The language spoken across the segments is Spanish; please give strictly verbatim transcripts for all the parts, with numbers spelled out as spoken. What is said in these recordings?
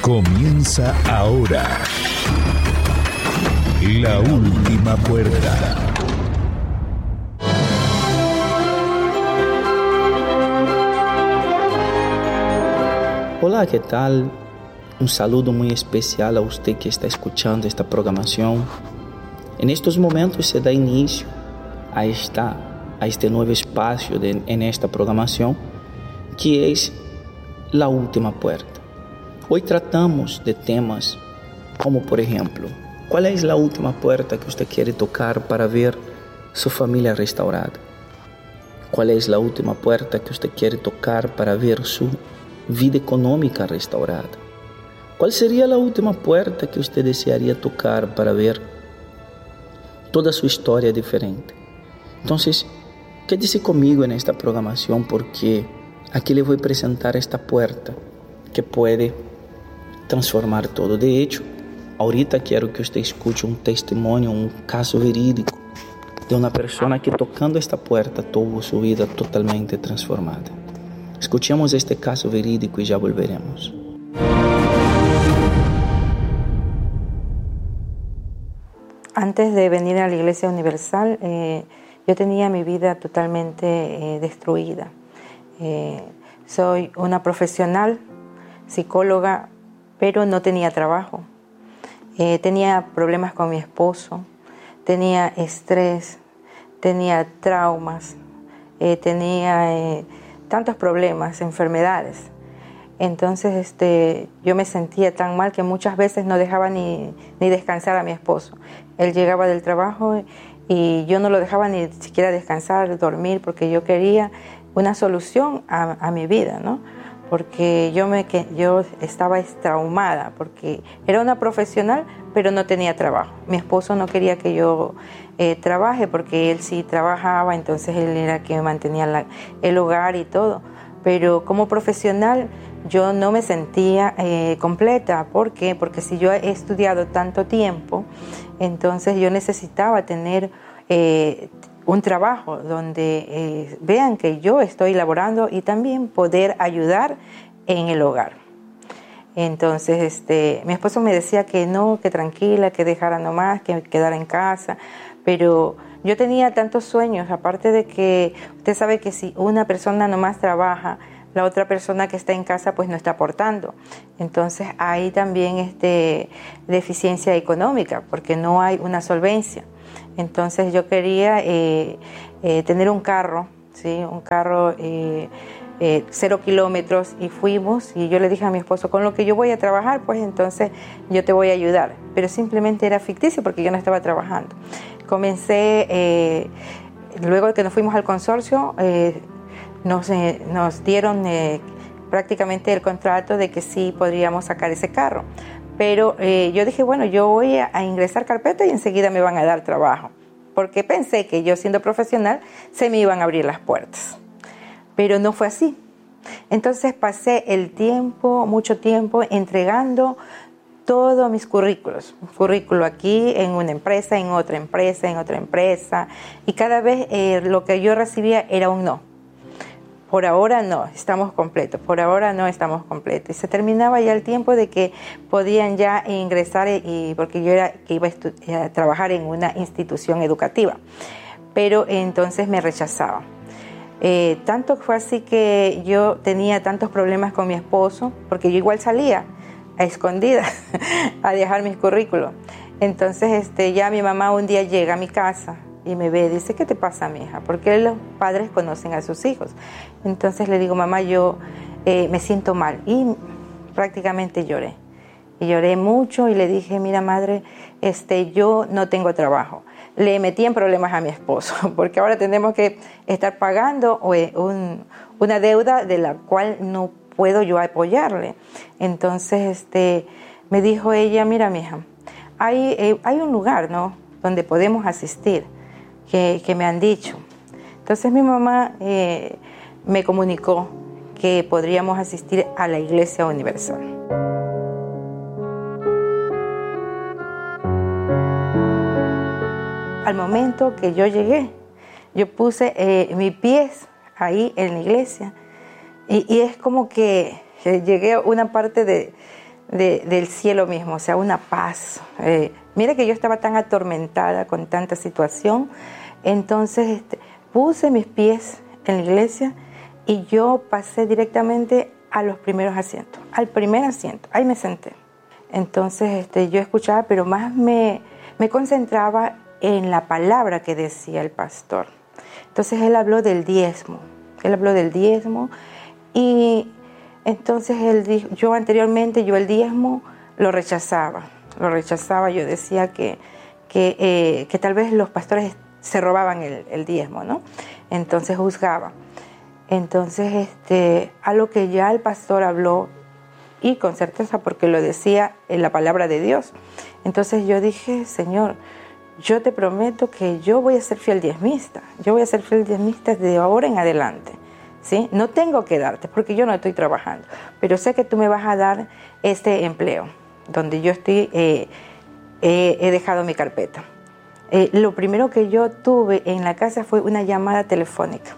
Comienza ahora La Última Puerta. Hola, ¿qué tal? Un saludo muy especial a usted que está escuchando esta programación. En estos momentos se da inicio a, esta, a este nuevo espacio de, en esta programación, que es La Última Puerta. Hoy tratamos de temas como, por ejemplo, ¿cuál es la última puerta que usted quiere tocar para ver su familia restaurada? ¿Cuál es la última puerta que usted quiere tocar para ver su vida económica restaurada? ¿Cuál sería la última puerta que usted desearía tocar para ver toda su historia diferente? Entonces, quédese conmigo en esta programación, porque aquí le voy a presentar esta puerta que puede transformar todo. De hecho, ahorita quiero que usted escuche un testimonio, un caso verídico de una persona que tocando esta puerta tuvo su vida totalmente transformada. Escuchemos este caso verídico y ya volveremos. Antes de venir a la Iglesia Universal, eh, yo tenía mi vida totalmente eh, destruida. Eh, soy una profesional, psicóloga, pero no tenía trabajo. Eh, tenía problemas con mi esposo, tenía estrés, tenía traumas, eh, tenía eh, tantos problemas, enfermedades. Entonces este, yo me sentía tan mal que muchas veces no dejaba ni, ni descansar a mi esposo. Él llegaba del trabajo y yo no lo dejaba ni siquiera descansar, dormir, porque yo quería una solución a, a mi vida, ¿no? Porque yo, me, que, yo estaba traumada, porque era una profesional, pero no tenía trabajo. Mi esposo no quería que yo eh, trabaje, porque él sí trabajaba, entonces él era quien mantenía la, el hogar y todo. Pero como profesional yo no me sentía eh, completa. ¿Por qué? Porque si yo he estudiado tanto tiempo, entonces yo necesitaba tener eh, un trabajo donde eh, vean que yo estoy laborando y también poder ayudar en el hogar. Entonces este, mi esposo me decía que no, que tranquila, que dejara nomás, que quedara en casa, pero yo tenía tantos sueños, aparte de que usted sabe que si una persona nomás trabaja, la otra persona que está en casa pues no está aportando. Entonces hay también este, deficiencia económica, porque no hay una solvencia. Entonces yo quería eh, eh, tener un carro, ¿sí? un carro eh, eh, cero kilómetros, y fuimos, y yo le dije a mi esposo, con lo que yo voy a trabajar, pues entonces yo te voy a ayudar. Pero simplemente era ficticio porque yo no estaba trabajando. Comencé, eh, luego de que nos fuimos al consorcio, eh, nos, eh, nos dieron eh, prácticamente el contrato de que sí podríamos sacar ese carro. Pero eh, yo dije, bueno, yo voy a, a ingresar carpeta y enseguida me van a dar trabajo. Porque pensé que yo, siendo profesional, se me iban a abrir las puertas. Pero no fue así. Entonces pasé el tiempo, mucho tiempo, entregando todos mis currículos. Un currículo aquí, en una empresa, en otra empresa, en otra empresa. Y cada vez eh, lo que yo recibía era un no. Por ahora no, estamos completos, por ahora no estamos completos. Y se terminaba ya el tiempo de que podían ya ingresar, y, porque yo era que iba a, estu- a trabajar en una institución educativa. Pero entonces me rechazaba. Eh, tanto fue así que yo tenía tantos problemas con mi esposo, porque yo igual salía a escondidas a dejar mis currículos. Entonces este, ya mi mamá un día llega a mi casa y me ve y dice, ¿qué te pasa, mija? Porque los padres conocen a sus hijos. Entonces le digo, mamá, yo eh, me siento mal. Y prácticamente lloré. Y lloré mucho y le dije, mira, madre, este, yo no tengo trabajo. Le metí en problemas a mi esposo, porque ahora tenemos que estar pagando un, una deuda de la cual no puedo yo apoyarle. Entonces este, me dijo ella, mira, mija, hay, eh, hay un lugar, ¿no?, donde podemos asistir. Que, que me han dicho. Entonces mi mamá eh, me comunicó que podríamos asistir a la Iglesia Universal. Al momento que yo llegué, yo puse eh, mis pies ahí en la iglesia y, y es como que llegué a una parte de, de, del cielo mismo, o sea, una paz. Eh, mira que yo estaba tan atormentada con tanta situación, entonces este, puse mis pies en la iglesia y yo pasé directamente a los primeros asientos, al primer asiento, ahí me senté. Entonces este, yo escuchaba, pero más me, me concentraba en la palabra que decía el pastor. Entonces él habló del diezmo, él habló del diezmo y entonces él dijo, yo anteriormente, yo el diezmo lo rechazaba, lo rechazaba, yo decía que, que, eh, que tal vez los pastores se robaban el, el diezmo, ¿no? Entonces juzgaba. Entonces, este, algo que ya el pastor habló, y con certeza porque lo decía en la palabra de Dios. Entonces yo dije, Señor, yo te prometo que yo voy a ser fiel diezmista, yo voy a ser fiel diezmista de ahora en adelante, ¿sí? No tengo que darte porque yo no estoy trabajando, pero sé que tú me vas a dar este empleo, donde yo estoy, eh, eh, he dejado mi carpeta. Eh, lo primero que yo tuve en la casa fue una llamada telefónica,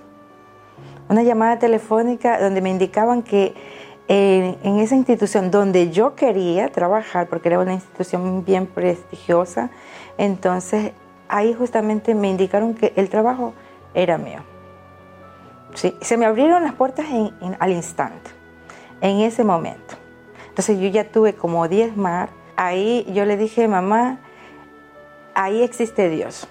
una llamada telefónica donde me indicaban que En, en esa institución donde yo quería trabajar, porque era una institución bien prestigiosa, entonces ahí justamente me indicaron que el trabajo era mío. ¿Sí? Se me abrieron las puertas en, en, al instante, en ese momento. Entonces yo ya tuve como diez más. Ahí yo le dije, mamá, ahí existe Dios.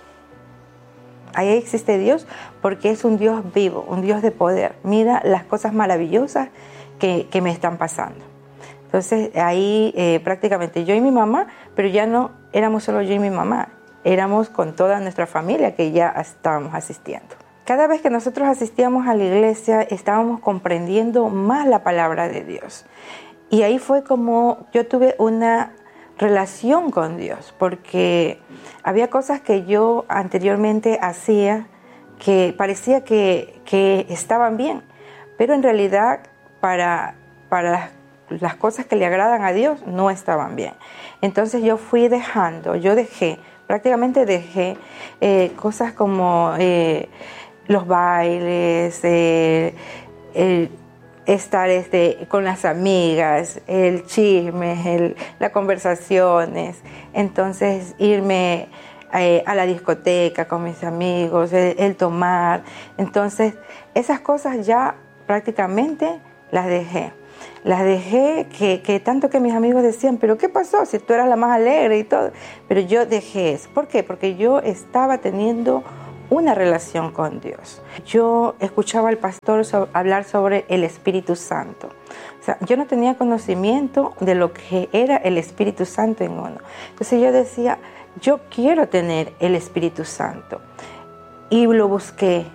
Ahí existe Dios porque es un Dios vivo, un Dios de poder. Mira las cosas maravillosas Que, que me están pasando. Entonces ahí eh, prácticamente yo y mi mamá, pero ya no éramos solo yo y mi mamá, éramos con toda nuestra familia que ya estábamos asistiendo. Cada vez que nosotros asistíamos a la iglesia estábamos comprendiendo más la palabra de Dios. Y ahí fue como yo tuve una relación con Dios, porque había cosas que yo anteriormente hacía que parecía que, que estaban bien, pero en realidad para, para las, las cosas que le agradan a Dios no estaban bien. Entonces yo fui dejando, yo dejé, prácticamente dejé eh, cosas como eh, los bailes, eh, el estar este, con las amigas, el chisme, el, las conversaciones, entonces irme eh, a la discoteca con mis amigos, el, el tomar. Entonces esas cosas ya prácticamente las dejé, las dejé que, que tanto que mis amigos decían, pero ¿qué pasó? Si tú eras la más alegre y todo. Pero yo dejé eso. ¿Por qué? Porque yo estaba teniendo una relación con Dios. Yo escuchaba al pastor so- hablar sobre el Espíritu Santo. O sea, yo no tenía conocimiento de lo que era el Espíritu Santo en uno. Entonces yo decía, yo quiero tener el Espíritu Santo. Y lo busqué,